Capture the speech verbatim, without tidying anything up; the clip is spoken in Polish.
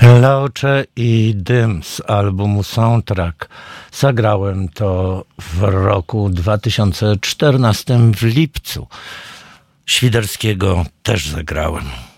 Locze i dym z albumu Soundtrack. Zagrałem to w roku dwa tysiące czternastym w lipcu. Świderskiego też zagrałem.